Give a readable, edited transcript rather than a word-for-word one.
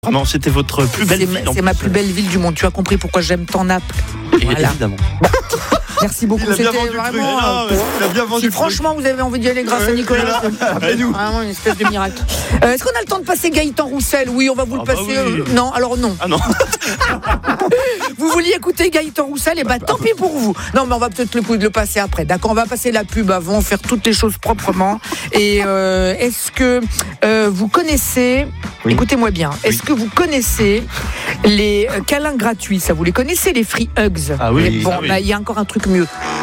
Vraiment, c'était votre plus belle ville. C'est ma plus belle ville du monde. Tu as compris pourquoi j'aime tant Naples. Voilà. Évidemment. Merci beaucoup. Il a bien C'était vendu le truc. vraiment. Il a bien vendu Si le truc. franchement vous avez envie d'y aller grâce à Nicolas, Et nous vraiment une espèce de miracle. Est-ce qu'on a le temps de passer Gaëtan Roussel? Oui, on va vous le bah passer. oui. Non, alors non. Ah non. Vous vouliez écouter Gaëtan Roussel, et tant pis pour vous. Non, mais on va peut-être le passer après. D'accord, on va passer la pub avant, faire toutes les choses proprement. Et est-ce que vous connaissez, écoutez-moi bien, est-ce que vous connaissez les câlins gratuits? Ça, vous les connaissez, les free hugs? Ah oui. Bon, Ah oui. il y a encore un truc mieux.